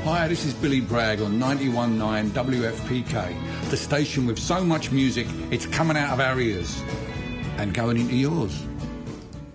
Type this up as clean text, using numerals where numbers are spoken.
Hi, this is Billy Bragg on 91.9 WFPK, the station with so much music it's coming out of our ears and going into yours.